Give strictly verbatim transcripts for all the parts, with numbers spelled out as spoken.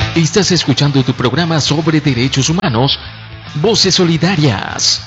Estás escuchando tu programa sobre derechos humanos, Voces Solidarias.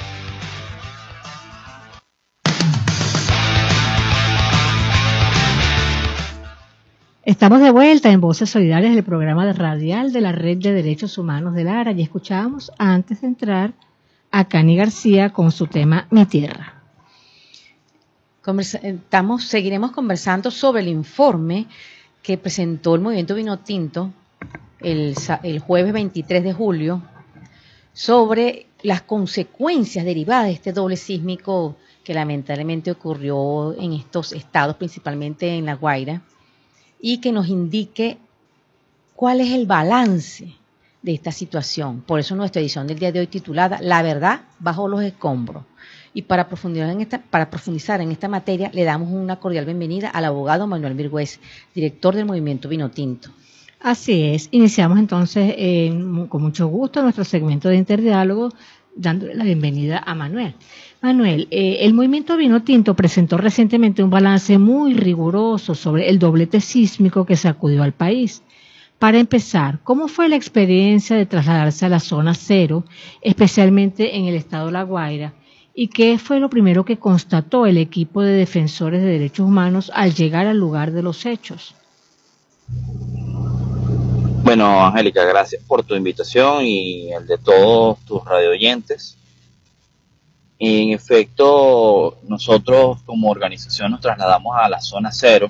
Estamos de vuelta en Voces Solidarias, el programa de radial de la Red de Derechos Humanos de Lara, y escuchábamos antes de entrar a Cani García con su tema Mi Tierra. Conversa- estamos, seguiremos conversando sobre el informe que presentó el Movimiento Vino Tinto el, el jueves veintitrés de julio sobre las consecuencias derivadas de este doble sísmico que lamentablemente ocurrió en estos estados, principalmente en La Guaira, y que nos indique cuál es el balance de esta situación. Por eso nuestra edición del día de hoy titulada La verdad bajo los escombros. Y para profundizar en esta, para profundizar en esta materia, le damos una cordial bienvenida al abogado Manuel Virgüez, director del Movimiento Vino Tinto. Así es, iniciamos entonces eh, con mucho gusto nuestro segmento de interdiálogo, dándole la bienvenida a Manuel. Manuel, eh, el Movimiento Vino Tinto presentó recientemente un balance muy riguroso sobre el doblete sísmico que sacudió al país. Para empezar, ¿cómo fue la experiencia de trasladarse a la zona cero, especialmente en el estado de La Guaira? ¿Y qué fue lo primero que constató el equipo de defensores de derechos humanos al llegar al lugar de los hechos? Bueno, Angélica, gracias por tu invitación y el de todos tus radioyentes. En efecto, nosotros como organización nos trasladamos a la zona cero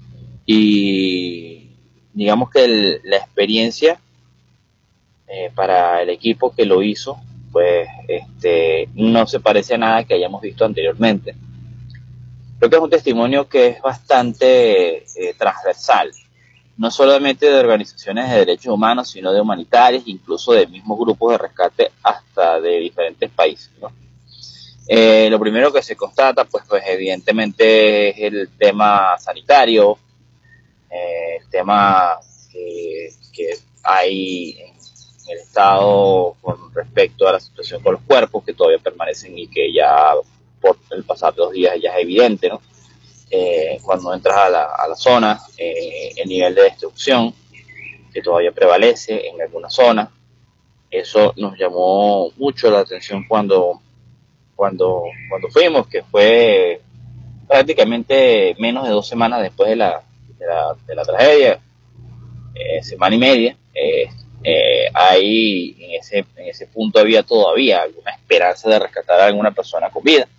y digamos que el, la experiencia eh, para el equipo que lo hizo, pues este, no se parece a nada que hayamos visto anteriormente. Creo que es un testimonio que es bastante eh, transversal, no solamente de organizaciones de derechos humanos, sino de humanitarias, incluso de mismos grupos de rescate hasta de diferentes países, ¿no? Eh, lo primero que se constata, pues, pues evidentemente es el tema sanitario, eh, el tema que, que hay en el Estado con respecto a la situación con los cuerpos que todavía permanecen y que ya por el pasar de dos días ya es evidente, ¿no? Eh, cuando entras a la, a la zona, eh, el nivel de destrucción que todavía prevalece en algunas zonas. Eso nos llamó mucho la atención cuando, cuando, cuando fuimos, que fue prácticamente menos de dos semanas después de la, de la, de la tragedia, eh, semana y media. Eh, eh, ahí en ese, en ese punto había todavía alguna esperanza de rescatar a alguna persona con vida.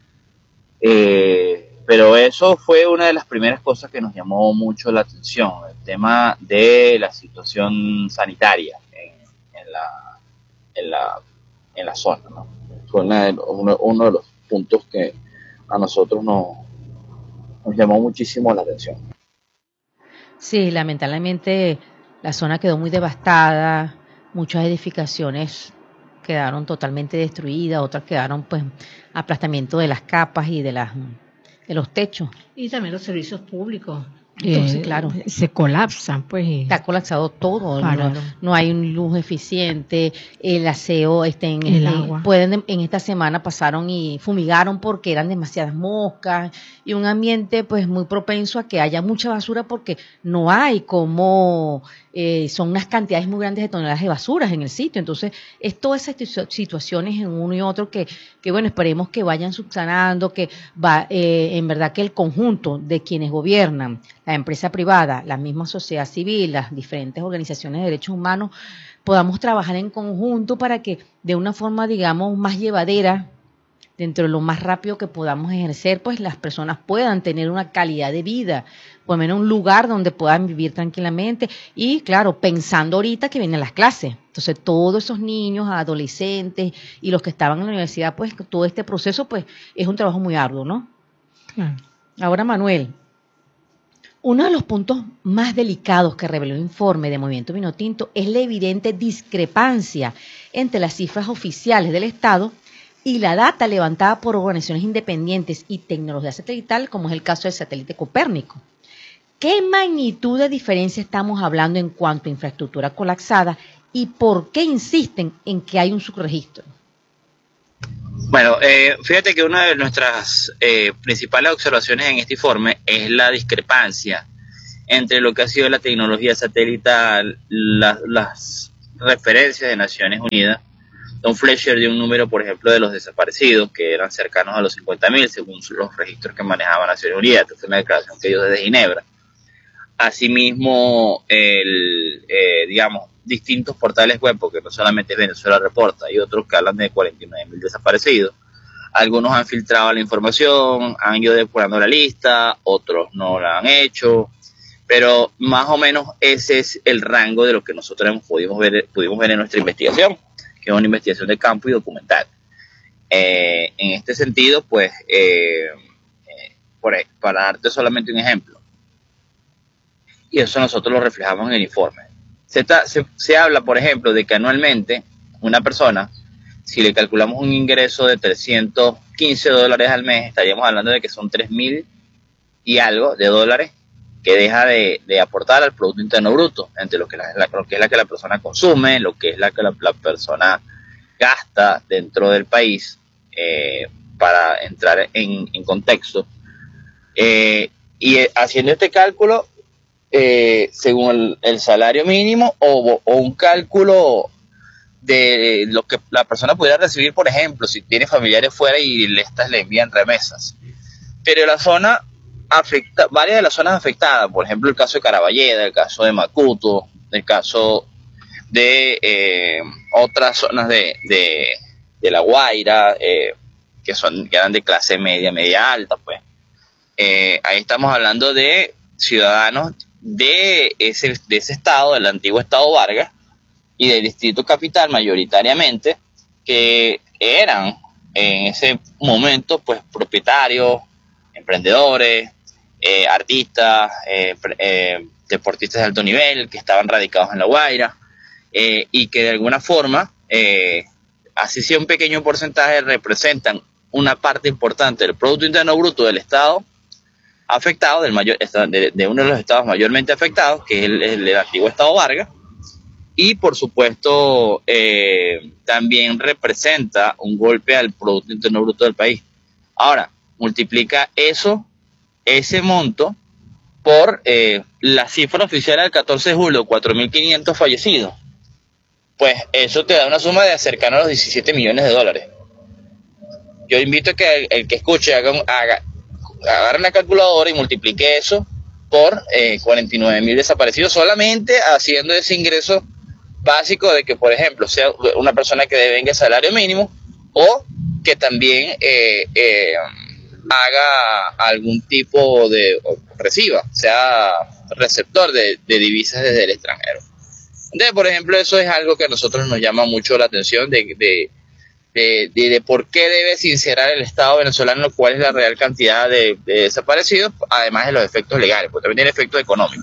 Eh, pero eso fue una de las primeras cosas que nos llamó mucho la atención, el tema de la situación sanitaria en, en, la, en, la, en la zona, ¿no? Fue una de, uno, uno de los puntos que a nosotros nos, nos llamó muchísimo la atención. Sí, lamentablemente la zona quedó muy devastada, muchas edificaciones quedaron totalmente destruidas, otras quedaron pues aplastamiento de las capas y de las de los techos. Y también los servicios públicos. Entonces, eh, claro, se colapsan, pues. Y... está colapsado todo, Claro. no, no hay un luz eficiente, el aseo, este, en, el eh, agua. pueden en esta semana pasaron y fumigaron porque eran demasiadas moscas y un ambiente pues muy propenso a que haya mucha basura porque no hay como, eh, son unas cantidades muy grandes de toneladas de basuras en el sitio, entonces es todas esas situaciones en uno y otro que, que bueno, esperemos que vayan subsanando, que va, eh, en verdad que el conjunto de quienes gobiernan, la empresa privada, la misma sociedad civil, las diferentes organizaciones de derechos humanos, podamos trabajar en conjunto para que de una forma, digamos, más llevadera, dentro de lo más rápido que podamos ejercer, pues las personas puedan tener una calidad de vida, por lo menos un lugar donde puedan vivir tranquilamente y, claro, pensando ahorita que vienen las clases. Entonces, todos esos niños, adolescentes y los que estaban en la universidad, pues todo este proceso, pues es un trabajo muy arduo, ¿no? Claro. Ahora, Manuel, uno de los puntos más delicados que reveló el informe de Movimiento Vino Tinto es la evidente discrepancia entre las cifras oficiales del Estado y la data levantada por organizaciones independientes y tecnología satelital, como es el caso del satélite Copérnico. ¿Qué magnitud de diferencia estamos hablando en cuanto a infraestructura colapsada y por qué insisten en que hay un subregistro? Bueno, eh, fíjate que una de nuestras eh, principales observaciones en este informe es la discrepancia entre lo que ha sido la tecnología satelital, la, las referencias de Naciones Unidas. Don Fletcher dio un número, por ejemplo, de los desaparecidos, que eran cercanos a los cincuenta mil, según los registros que manejaba Naciones Unidas. Esta fue una declaración que dio desde Ginebra. Asimismo, el, eh, digamos, distintos portales web, porque no solamente Venezuela Reporta, hay otros que hablan de cuarenta y nueve mil desaparecidos. Algunos han filtrado la información, han ido depurando la lista, otros no la han hecho, pero más o menos ese es el rango de lo que nosotros pudimos ver, pudimos ver en nuestra investigación, que es una investigación de campo y documental. Eh, en este sentido, pues, eh, eh, por, para darte solamente un ejemplo, y eso nosotros lo reflejamos en el informe. Se, se, se habla, por ejemplo, de que anualmente una persona, si le calculamos un ingreso de trescientos quince dólares al mes, estaríamos hablando de que son tres mil y algo de dólares que deja de, de aportar al Producto Interno Bruto, entre lo que, la, la, lo que es la que la persona consume, lo que es la que la, la persona gasta dentro del país, eh, para entrar en, en contexto. Eh, y eh, haciendo este cálculo, Eh, según el, el salario mínimo o, o un cálculo de lo que la persona pudiera recibir, por ejemplo, si tiene familiares fuera y estas le envían remesas. Pero la zona afecta, varias de las zonas afectadas, por ejemplo el caso de Caraballeda, el caso de Macuto, el caso de eh, otras zonas de, de, de La Guaira, eh, que son que eran de clase media, media alta, pues. Eh, ahí estamos hablando de ciudadanos de ese, de ese estado, del antiguo estado Vargas y del distrito capital mayoritariamente, que eran en ese momento pues propietarios, emprendedores, eh, artistas, eh, eh, deportistas de alto nivel que estaban radicados en La Guaira, eh, y que de alguna forma, eh, así sea un pequeño porcentaje, representan una parte importante del Producto Interno Bruto del estado afectado, del mayor, de, de uno de los estados mayormente afectados, que es el, el, el antiguo estado Vargas, y por supuesto eh, también representa un golpe al Producto Interno Bruto del país. Ahora, multiplica eso, ese monto, por eh, la cifra oficial del catorce de julio, cuatro mil quinientos fallecidos. Pues eso te da una suma de cercano a los diecisiete millones de dólares. Yo invito a que el, el que escuche haga, haga agarre la calculadora y multiplique eso por eh, cuarenta y nueve mil desaparecidos, solamente haciendo ese ingreso básico de que, por ejemplo, sea una persona que devenga salario mínimo o que también eh, eh, haga algún tipo de, o reciba, sea receptor de, de divisas desde el extranjero. Entonces, por ejemplo, eso es algo que a nosotros nos llama mucho la atención de, de De, de, de por qué debe sincerar el Estado venezolano cuál es la real cantidad de, de desaparecidos, además de los efectos legales, porque también tiene efectos económicos.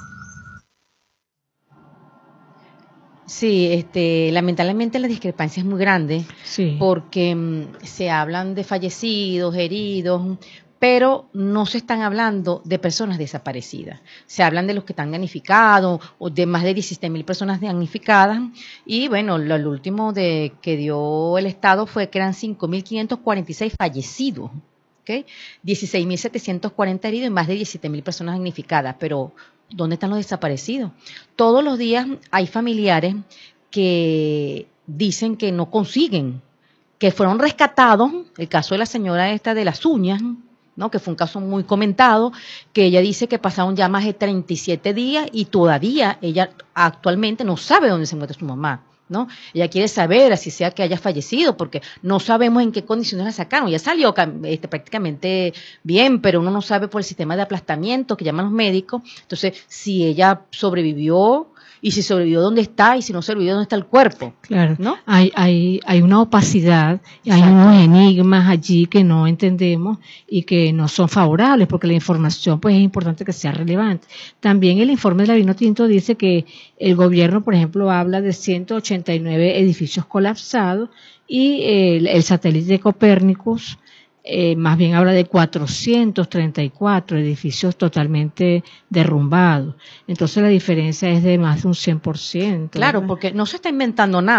Sí, este, lamentablemente la discrepancia es muy grande, Sí. porque um, se hablan de fallecidos, heridos, pero no se están hablando de personas desaparecidas. Se hablan de los que están damnificados, o de más de diecisiete mil personas damnificadas, y bueno, lo, lo último de que dio el Estado fue que eran cinco mil quinientos cuarenta y seis fallecidos, ¿okay? dieciséis mil setecientos cuarenta heridos y más de diecisiete mil personas damnificadas. Pero, ¿dónde están los desaparecidos? Todos los días hay familiares que dicen que no consiguen, que fueron rescatados, el caso de la señora esta de las uñas, ¿no? Que fue un caso muy comentado, que ella dice que pasaron ya más de treinta y siete días y todavía ella actualmente no sabe dónde se encuentra su mamá, ¿no? Ella quiere saber, así sea que haya fallecido, porque no sabemos en qué condiciones la sacaron. Ya salió este, prácticamente bien, pero uno no sabe por el sistema de aplastamiento que llaman los médicos. Entonces, si ella sobrevivió, y si sobrevivió, ¿dónde está? Y si no sobrevivió, ¿dónde está el cuerpo? Claro, ¿no? Hay, hay, hay una opacidad, hay Exacto. unos enigmas allí que no entendemos y que no son favorables, porque la información pues es importante que sea relevante. También el informe de la Vinotinto dice que el gobierno, por ejemplo, habla de ciento ochenta y nueve edificios colapsados y el, el satélite de Copérnicus Eh, más bien habla de cuatrocientos treinta y cuatro edificios totalmente derrumbados. Entonces la diferencia es de más de un cien por ciento. Claro, ¿verdad? porque no se está inventando nada.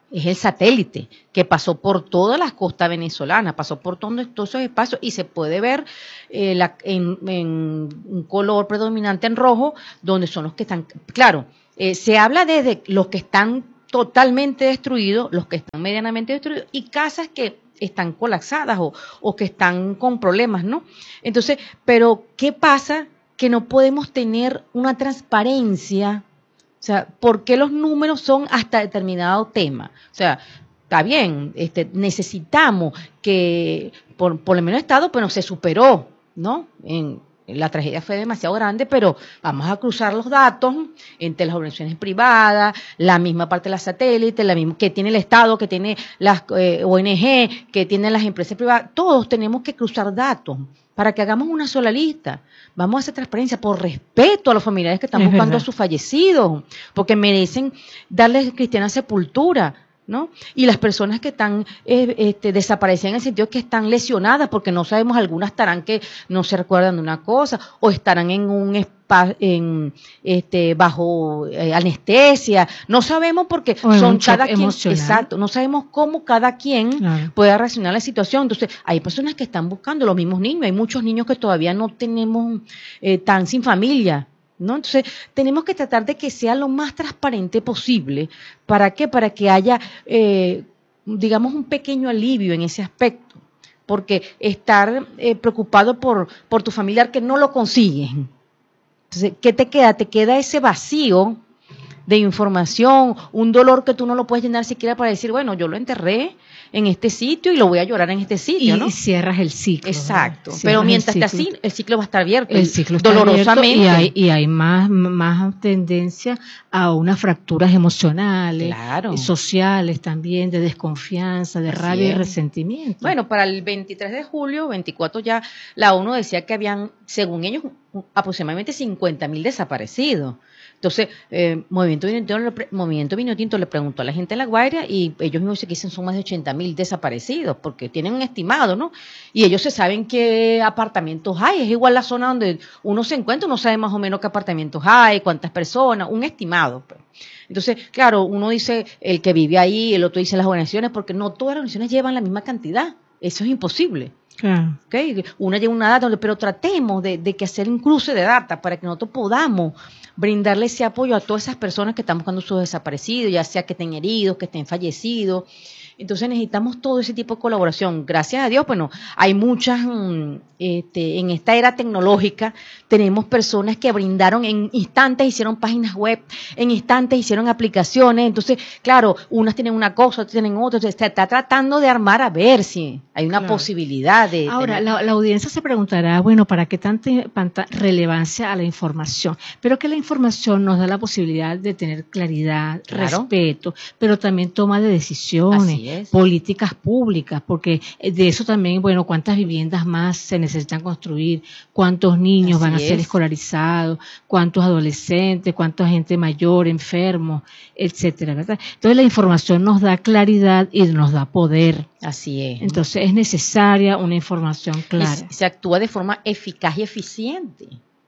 es el satélite, que pasó por toda la costa venezolana, pasó por todo, todos esos espacios y se puede ver eh, la, en, en un color predominante en rojo, donde son los que están, claro, eh, se habla desde los que están totalmente destruidos, los que están medianamente destruidos y casas que están colapsadas o, o que están con problemas, ¿no? Entonces, pero ¿qué pasa? Que no podemos tener una transparencia. O sea, ¿por qué los números son hasta determinado tema? O sea, está bien, este, necesitamos que, por, por lo menos Estado, pero se superó, ¿no? En, la tragedia fue demasiado grande, pero vamos a cruzar los datos entre las organizaciones privadas, la misma parte de la satélite, la misma que tiene el Estado, que tiene las eh, O N G, que tienen las empresas privadas. Todos tenemos que cruzar datos para que hagamos una sola lista. Vamos a hacer transparencia por respeto a los familiares que están Es buscando verdad. a sus fallecidos, porque merecen darles cristiana sepultura, ¿no? Y las personas que están eh, este, desaparecidas en el sentido que están lesionadas, porque no sabemos, algunas estarán que no se recuerdan de una cosa, o estarán en un espacio, en, este, bajo eh, anestesia, no sabemos porque O en son un shock cada quien, emocional. exacto, no sabemos cómo cada quien Claro. puede reaccionar a la situación. Entonces, hay personas que están buscando los mismos niños, hay muchos niños que todavía no tenemos, eh, tan sin familia, ¿no? Entonces, tenemos que tratar de que sea lo más transparente posible. ¿Para qué? Para que haya, eh, digamos, un pequeño alivio en ese aspecto. Porque estar eh, preocupado por, por tu familiar que no lo consigues. Entonces, ¿qué te queda? Te queda ese vacío de información, un dolor que tú no lo puedes llenar siquiera para decir, bueno, yo lo enterré en este sitio y lo voy a llorar en este sitio, Y, ¿no? y cierras el ciclo. Exacto. ¿verdad? Pero Cierras mientras el esté ciclo. así, el ciclo va a estar abierto. El ciclo está dolorosamente. abierto y hay, y hay más, más tendencia a unas fracturas emocionales, Claro. y sociales también, de desconfianza, de Así rabia y es. resentimiento. Bueno, para el veintitrés de julio, veinticuatro ya, la ONU decía que habían, según ellos, aproximadamente cincuenta mil desaparecidos. Entonces, eh, Movimiento Vinotinto, le pre- Movimiento Vinotinto le preguntó a la gente de La Guaira y ellos mismos se dicen son más de ochenta mil desaparecidos porque tienen un estimado, ¿no? Y ellos se saben qué apartamentos hay, es igual la zona donde uno se encuentra, uno sabe más o menos qué apartamentos hay, cuántas personas, un estimado. Pues. Entonces, claro, uno dice el que vive ahí, el otro dice las organizaciones, porque no todas las organizaciones llevan la misma cantidad, eso es imposible. Claro. Okay. Una lleva una data, pero tratemos de, de que hacer un cruce de data para que nosotros podamos brindarle ese apoyo a todas esas personas que están buscando sus desaparecidos, ya sea que estén heridos, que estén fallecidos. Entonces necesitamos todo ese tipo de colaboración. Gracias a Dios, bueno, hay muchas, este, en esta era tecnológica, tenemos personas que brindaron en instantes, hicieron páginas web, en instantes hicieron aplicaciones. Entonces, claro, unas tienen una cosa, otras tienen otra. Entonces, se está tratando de armar a ver si hay una Claro. posibilidad de... Ahora, tener- la, la audiencia se preguntará, bueno, ¿para qué tanta, tanta relevancia a la información? Pero que la información nos da la posibilidad de tener claridad, Claro. respeto, pero también toma de decisiones, Así es. políticas públicas, porque de eso también, bueno, cuántas viviendas más se necesitan construir, cuántos niños Así van a ser es. escolarizados, cuántos adolescentes, cuánta gente mayor, enfermos, etcétera, ¿verdad? Entonces la información nos da claridad y nos da poder. Así es. Entonces es necesaria una información Y clara. se- se actúa de forma eficaz y eficiente.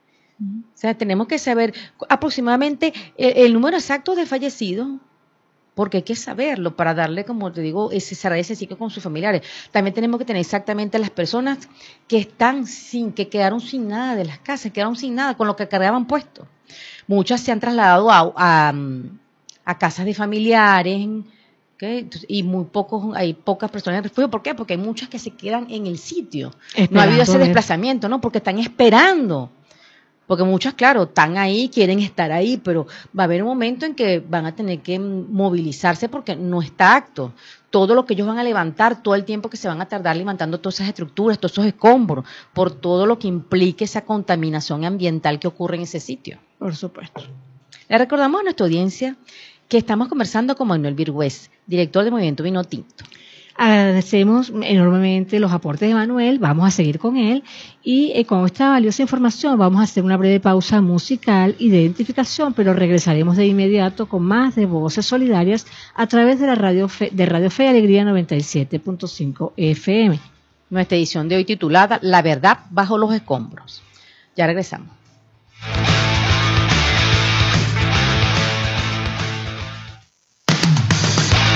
O sea, tenemos que saber aproximadamente el, el número exacto de fallecidos, porque hay que saberlo para darle, como te digo, ese cerrar ese ciclo con sus familiares. También tenemos que tener exactamente las personas que están sin, que quedaron sin nada de las casas, quedaron sin nada con lo que cargaban puesto. Muchas se han trasladado a, a, a casas de familiares, ¿ok? Entonces, y muy pocos, hay pocas personas en refugio. ¿Por qué? Porque hay muchas que se quedan en el sitio. No ha habido ese Esperando ver. desplazamiento, ¿no? Porque están esperando. Porque muchas, claro, están ahí, quieren estar ahí, pero va a haber un momento en que van a tener que movilizarse porque no está apto. Todo lo que ellos van a levantar, todo el tiempo que se van a tardar levantando todas esas estructuras, todos esos escombros, por todo lo que implique esa contaminación ambiental que ocurre en ese sitio. Por supuesto. Le recordamos a nuestra audiencia que estamos conversando con Manuel Virgüez, director de Movimiento Vinotinto. Agradecemos enormemente los aportes de Manuel, vamos a seguir con él y eh, con esta valiosa información vamos a hacer una breve pausa musical y de identificación, pero regresaremos de inmediato con más de Voces Solidarias a través de la radio Fe, de Radio Fe y Alegría noventa y siete punto cinco F M. Nuestra edición de hoy titulada La verdad bajo los escombros. Ya regresamos.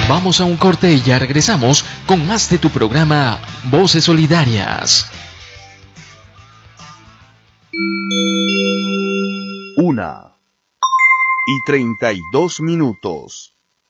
Vamos a un corte y ya regresamos con más de tu programa Voces Solidarias. Una y treinta y dos minutos.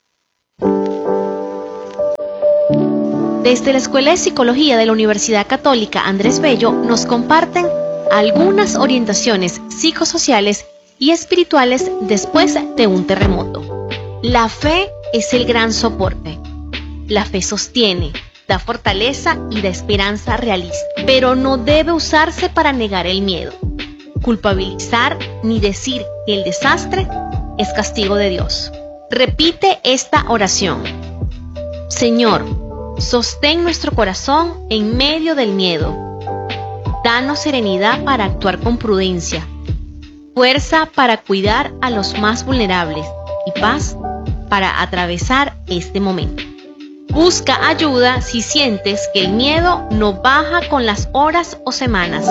Desde la Escuela de Psicología de la Universidad Católica Andrés Bello nos comparten algunas orientaciones psicosociales y espirituales después de un terremoto. La fe es el gran soporte. La fe sostiene, da fortaleza y da esperanza realista, pero no debe usarse para negar el miedo, culpabilizar ni decir que el desastre es castigo de Dios. Repite esta oración. Señor, sostén nuestro corazón en medio del miedo. Danos serenidad para actuar con prudencia, fuerza para cuidar a los más vulnerables y paz para atravesar este momento. Busca ayuda si sientes que el miedo no baja con las horas o semanas.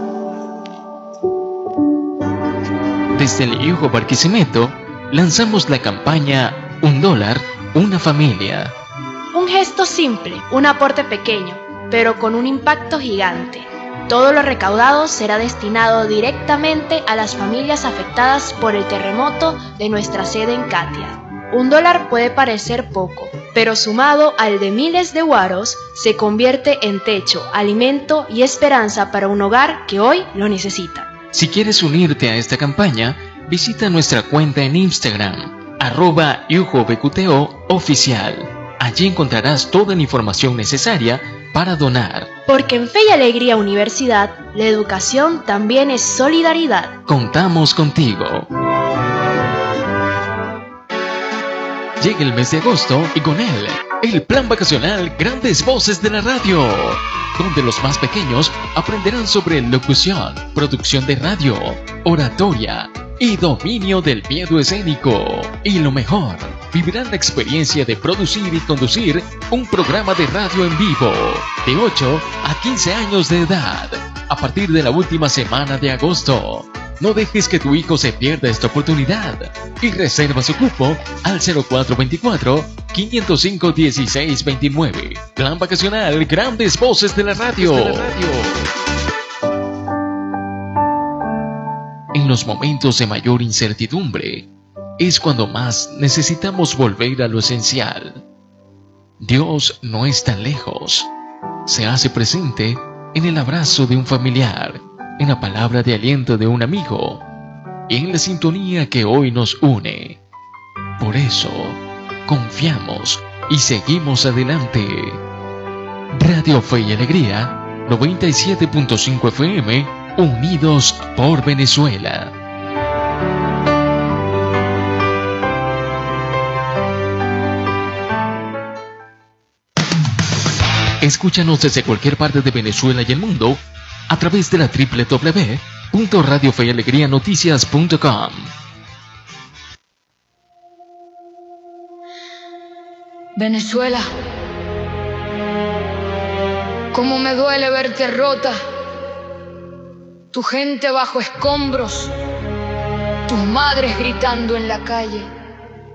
Desde el I U J O Barquisimeto lanzamos la campaña Un dólar, una familia. Un gesto simple, un aporte pequeño, pero con un impacto gigante. Todo lo recaudado será destinado directamente a las familias afectadas por el terremoto de nuestra sede en Catia. Un dólar puede parecer poco, pero sumado al de miles de guaros, se convierte en techo, alimento y esperanza para un hogar que hoy lo necesita. Si quieres unirte a esta campaña, visita nuestra cuenta en Instagram, arroba I U J O B Q T O oficial. Allí encontrarás toda la información necesaria para donar. Porque en Fe y Alegría Universidad, la educación también es solidaridad. Contamos contigo. Llega el mes de agosto y con él, el plan vacacional Grandes Voces de la Radio, donde los más pequeños aprenderán sobre locución, producción de radio, oratoria y dominio del miedo escénico. Y lo mejor, vivirán la experiencia de producir y conducir un programa de radio en vivo, de ocho a quince años de edad, a partir de la última semana de agosto. No dejes que tu hijo se pierda esta oportunidad y reserva su cupo al cero cuatro veinticuatro, quinientos cinco, dieciséis veintinueve. Plan vacacional Grandes Voces de la Radio. De la radio. En los momentos de mayor incertidumbre es cuando más necesitamos volver a lo esencial. Dios no está lejos. Se hace presente en el abrazo de un familiar, en la palabra de aliento de un amigo y en la sintonía que hoy nos une. Por eso, confiamos y seguimos adelante. Radio Fe y Alegría, noventa y siete punto cinco F M, unidos por Venezuela. Escúchanos desde cualquier parte de Venezuela y el mundo a través de la doble u doble u doble u punto radio fe y alegría noticias punto com. Venezuela, cómo me duele verte rota, tu gente bajo escombros, tus madres gritando en la calle.